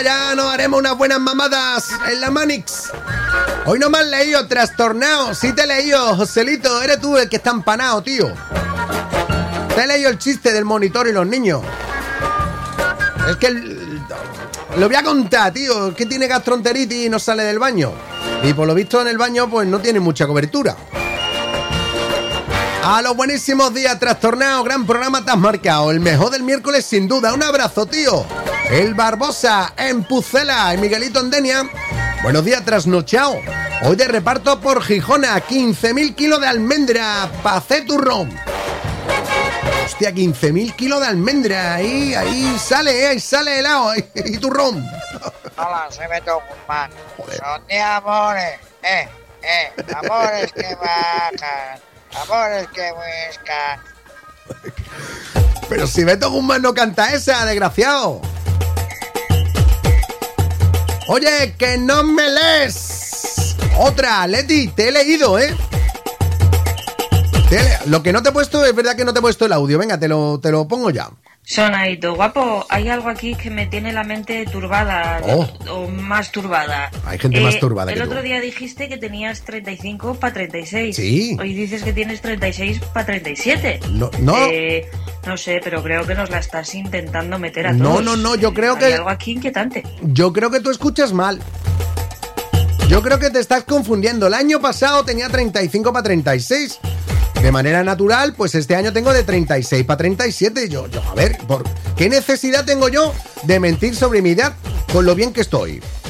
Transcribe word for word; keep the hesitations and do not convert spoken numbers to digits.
ya nos haremos unas buenas mamadas en la Manix. Hoy no me has leído, trastornado. Sí te he leído, Joselito. Eres tú el que está empanado, tío. Te he leído el chiste del monitor y los niños. Es que el, lo voy a contar, tío. Es que tiene gastroenteritis y no sale del baño. Y por lo visto en el baño pues no tiene mucha cobertura. A los buenísimos días, trastornado. Gran programa te has marcado. El mejor del miércoles sin duda. Un abrazo, tío. El Barbosa en Pucela y Miguelito en Denia. Buenos días, trasnochao. Hoy de reparto por Gijona. quince mil kilos de almendra para hacer turrón. Hostia, quince mil kilos de almendra. Ahí, ahí sale, ahí sale helado. Y turrón. Hola, soy Beto Guzmán. Son de amores. Eh, eh. Amores que bajan. Amores que buscan. Pero si Beto Guzmán no canta esa, desgraciado. Oye, que no me lees. Otra, Leti, te he leído, ¿eh? Te he le... Lo que no te he puesto, es verdad que no te he puesto el audio. Venga, te lo, te lo pongo ya. Sonaito, guapo, hay algo aquí que me tiene la mente turbada, oh. o más turbada. Hay gente eh, más turbada el que El otro tú. día dijiste que tenías treinta y cinco para treinta y seis. Sí. Hoy dices que tienes treinta y seis para treinta y siete. No, no. Eh, no sé, pero creo que nos la estás intentando meter a todos. No, no, no, yo creo hay que... Hay algo aquí inquietante. Yo creo que tú escuchas mal. Yo creo que te estás confundiendo. El año pasado tenía treinta y cinco para treinta y seis. De manera natural, pues este año tengo de treinta y seis para treinta y siete. Yo, yo, a ver, ¿por qué necesidad tengo yo de mentir sobre mi edad con lo bien que estoy?